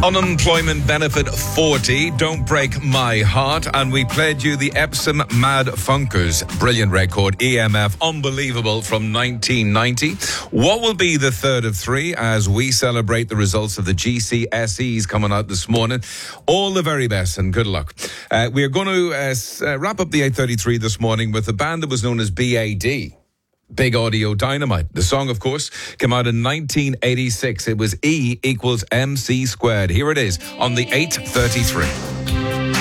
Unemployment Benefit 40, Don't Break My Heart, and we played you the Epsom Mad Funkers, brilliant record, EMF, unbelievable, from 1990. What will be the third of three as we celebrate the results of the GCSEs coming out this morning? All the very best and good luck. We are going to wrap up the 8:33 this morning with a band that was known as BAD. Big Audio Dynamite. The song, of course, came out in 1986. It was E = MC². Here it is on the 8:33.